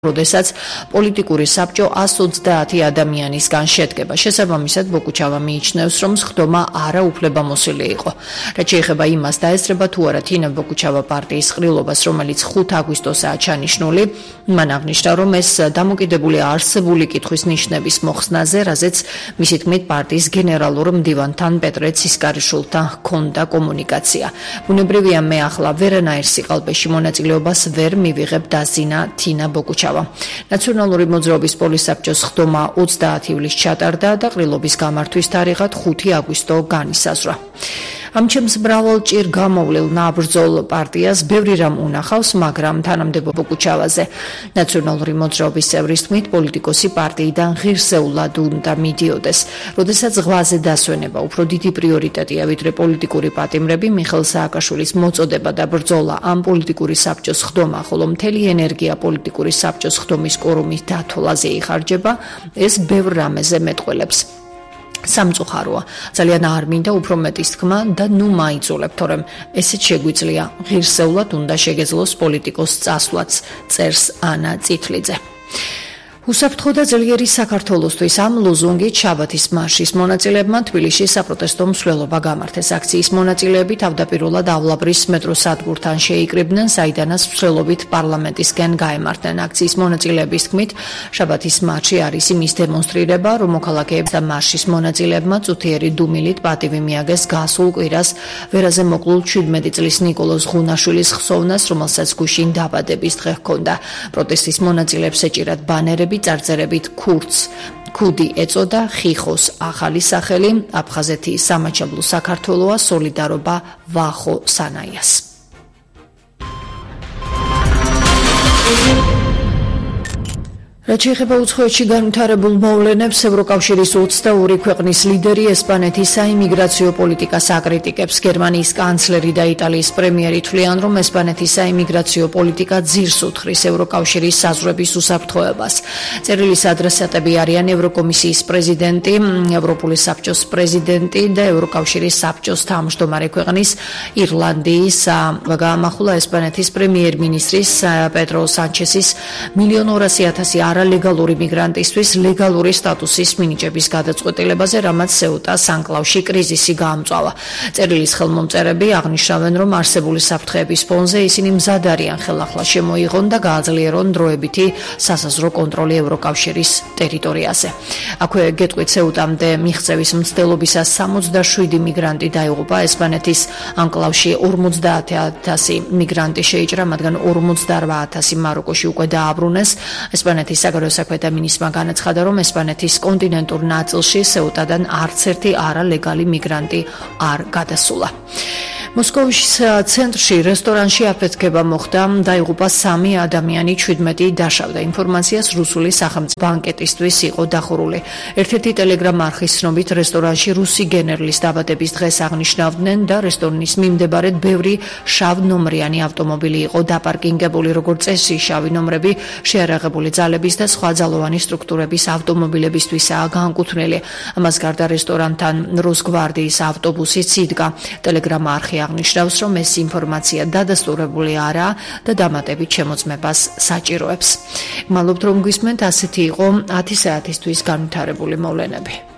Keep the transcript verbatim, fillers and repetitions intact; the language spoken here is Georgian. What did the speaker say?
როდესაც პოლიტიკური საბჭო ას ოცდაათი ადამიანისგან შედგება. შესაბამისად, ბოკუჩავა მიიჩნევს, რომ სხდომა არაუფლებამოსილი იყო. რაც შეეხება იმას დაესწრება თუ არა თინა ბოკუჩავა პარტიის ყრილობას, რომელიც ხუთი აგვისტოსაა ჩანიშნული, მან აღნიშნა, რომ ეს დამოკიდებულია არსებული კითხვის ნიშნების მოხსნაზე, რაზეც მისი თქმით პარტიის გენერალურ მდივანთან პეტრე ცისკარიშვილთან ჰქონდა კომუნიკაცია. ბუნებრივია, მე ახლა ვერანაირ სიყალბეში მონაწილეობას ვერ მივიღებ, დასძინა თინა ბოკუჩავა. ნაციონალური მოძრაობის პოლისაბჭოს სხდომა ოცდაათი ივლისს ჩატარდა და ყრილობის გამართვის თარიღად ხუთი აგვისტო განისაზღვრა. ამ ჩემს მრავალ ჭირ გამოვლილ ნაბრძოლ პარტიას ბევრი რამ უნახავს, მაგრამ თანამდებობა ბოკუჩავაზე. ნაციონალური მოძრაობის წევრის თქმით, პოლიტიკოსი პარტიიდან ღირსეულად უნდა მიდიოდეს. როდესაც ზღვაზე დასვენება უფრო დიდი პრიორიტეტია, ვიდრე პოლიტიკური პატიმრები, მიხეილ სააკაშვილის მოწოდება და ბრძოლა ამ პოლიტიკური საბჭოს სხდომა, ხოლო მთელი ენერგია პოლიტიკური საბჭოს სხდომის კორუმის დათვლაზე იხარჯება, ეს ბევრ რამეზე მეტყველებს. სამწუხაროა, ძალიან არ მინდა უფრო მეტის თქმა და ნუ მაიწულებთ, თორემ ესეც შეგვიძლია, ღირსეულად უნდა შეგეძლოს პოლიტიკოს წასვლაც, წერს ანა წითლიძე. უსაფრთხო და ძლიერი საქართველოსთვის ამ ლოზუნგით შაბათის მარშის მონაწილეებმა თბილისში საპროტესტო მსვლელობა გამართეს. აქციის მონაწილეები თავდაპირველად ავლაბრის მეტროსადგურთან შეიკრიბნენ, საიდანაც მსვლელობით პარლამენტისკენ გაემართნენ. აქციის მონაწილეების თქმით, შაბათის მარში არის იმის დემონსტრირება, რომ მოქალაქეებს და მარშის მონაწილეებმა წუთიერი დუმილით პატივი მიაგეს გასულ კვირას ვერაზე მოკლულ შვიდმეტი წლის ნიკოლოზ ღუნაშვილის ხსოვნას, რომელსაც გუშინ დაბადების დღე ჰქონდა. პროტესტის მონაწილეებს ეჭირათ ბანერები წარწერებით ქურთს ქუდი ეწოდა, ხიხოს ახალი სახელი, აფხაზეთი სამაჩაბლო საქართველოა, სოლიდარობა ვახო სანაიას. რაც შეეხება უცხოეთში განვითარებულ მოვლენებს, ევროკავშირის ოცდაორი ქვეყნის ლიდერი ესპანეთის საიმიგრაციო პოლიტიკას აკრიტიკებს. გერმანიის კანცლერი და იტალიის პრემიერი თვლიან, რომ ესპანეთის საიმიგრაციო პოლიტიკა ძირს უთხრის ევროკავშირის საზღვრების უსაფრთხოებას. წერილის ადრესატები არიან ევროკომისიის პრეზიდენტი, ევროპული საბჭოს პრეზიდენტი და ევროკავშირის საბჭოს თავმჯდომარე ქვეყნის ირლანდიის გაამახვილა ესპანეთის პრემიერ-მინისტრის პედრო სანჩესის მილიონ ორასი ათასი არალეგალური მიგრანტისთვის ლეგალური სტატუსის მინიჭების გადაწყვეტილებაზე, რამაც სეუტას ანკლავში კრიზისი გაამწვავა. წერილის ხელმომწერები აღნიშნავენ, რომ არსებული საფრთხეების ფონზე ისინი მზად არიან ხელახლა შემოიღონ და გააძლიერონ დროებითი სასაზღვრო კონტროლი ევროკავშირის ტერიტორიაზე. აქვე გეტყვით, სეუტამდე მიღწევის მცდელობისას სამოცდაშვიდი მიგრანტი დაიღუპა. ესპანეთის ანკლავში ორმოცდაათი ათასი მიგრანტი შეიჭრა, მათგან ორმოცდარბა ათასი მაროკოში უკვე დააბრუნეს. ესპანეთის საგარეო საქმეთა მინისტრმა განაცხადა, რომ ესპანეთის კონტინენტურ ნაწილში სეუტადან არც ერთი არალეგალი მიგრანტი არ გადასულა. მოსკოვის ცენტრში რესტორანში აფეთქება მოხდა, დაიღუპა სამი ადამიანი, შვიდმეტი დაშავდა. ინფორმაციას რუსული სახელმწიფო ბანკეტისთვის იყო დახურული. ერთ-ერთი ტელეგრამ არხის ცნობით, რესტორანში რუსი გენერლის დაბადების დღეს აღნიშნავდნენ და რესტორნის მიმდებარედ ბევრი შავნომრიანი ავტომობილი იყო დაპარკინგებული, როგორც წესი, შავი ნომრები შეარაღებული ძალების და სხვა ძალოვანი სტრუქტურების ავტომობილებისთვისაა განკუთვნილი. ამას გარდა რესტორანთან როსგვარდიის ავტობუსიც იდგა. ტელეგრამ არხი აღნიშნავს, რომ ეს ინფორმაცია დადასტურებული არაა და დამატებით შემოწმებას საჭიროებს. მადლობთ, რომ გვისმენთ. ასეთი იყო ათი საათისთვის განვითარებული მოვლენები.